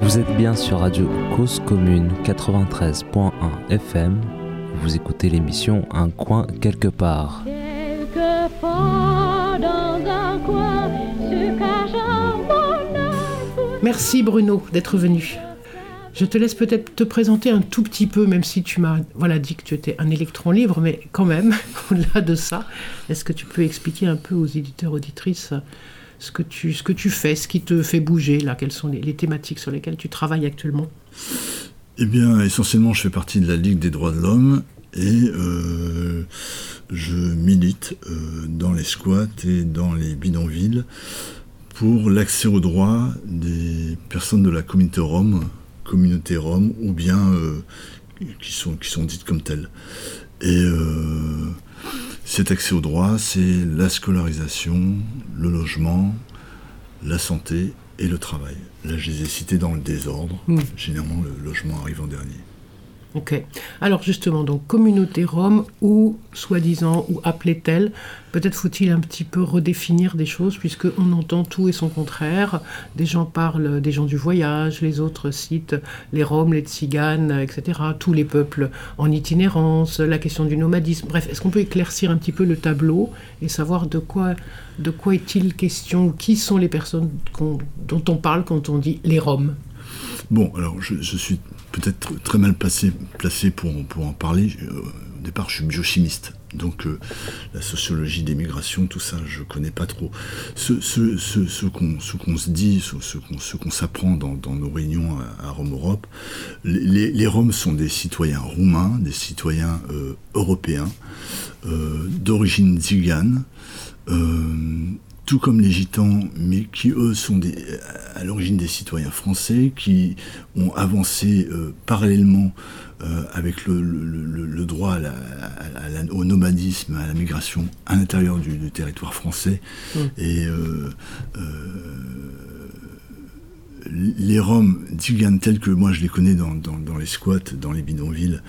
Vous êtes bien sur Radio Cause Commune 93.1 FM. Vous écoutez l'émission Un coin quelque part. Quelque part dans un coin se cache un bonheur. Merci Bruno d'être venu. Je te laisse peut-être te présenter un tout petit peu, même si tu m'as dit que tu étais un électron libre, mais quand même, au-delà de ça, est-ce que tu peux expliquer un peu aux éditeurs, auditrices, ce que tu fais, ce qui te fait bouger, là, quelles sont les thématiques sur lesquelles tu travailles actuellement? Eh bien, essentiellement, je fais partie de la Ligue des droits de l'homme et je milite dans les squats et dans les bidonvilles pour l'accès aux droits des personnes de la communauté Rome, ou bien qui sont dites comme telles. Et cet accès aux droits, c'est la scolarisation, le logement, la santé et le travail. Là, je les ai cités dans le désordre. Généralement, le logement arrive en dernier. Ok. Alors justement, donc communauté Rome, ou soi-disant, ou appelée telle, peut-être faut-il un petit peu redéfinir des choses, puisqu'on entend tout et son contraire. Des gens parlent des gens du voyage, les autres citent les Roms, les Tziganes, etc. Tous les peuples en itinérance, la question du nomadisme. Bref, est-ce qu'on peut éclaircir un petit peu le tableau et savoir de quoi est-il question, qui sont les personnes dont on parle quand on dit les Roms? Bon, alors je suis peut-être très mal placé pour en parler. Au départ, je suis biochimiste, donc la sociologie des migrations, tout ça, je connais pas trop. Ce qu'on se dit, ce qu'on s'apprend dans nos réunions à Rome Europe, les Roms sont des citoyens roumains, des citoyens européens, d'origine tzigane, tout comme les gitans, mais qui eux sont à l'origine des citoyens français, qui ont avancé parallèlement avec le droit au nomadisme, à la migration à l'intérieur du territoire français. Et les Roms tziganes tels que moi je les connais dans les squats, dans les bidonvilles,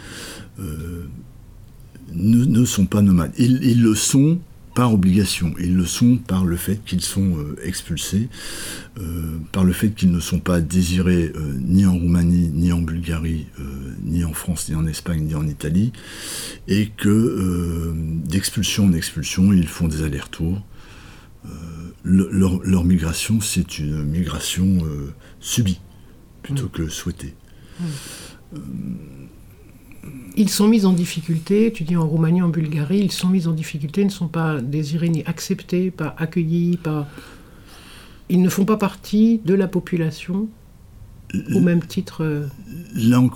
ne sont pas nomades. Ils le sont par obligation, ils le sont par le fait qu'ils sont expulsés, par le fait qu'ils ne sont pas désirés ni en Roumanie, ni en Bulgarie, ni en France, ni en Espagne, ni en Italie, et que d'expulsion en expulsion, ils font des allers-retours. Leur migration, c'est une migration subie, plutôt que souhaitée. Ils sont mis en difficulté, tu dis en Roumanie, en Bulgarie, ils sont mis en difficulté, ne sont pas désirés ni acceptés, pas accueillis, ils ne font pas partie de la population au même titre. Là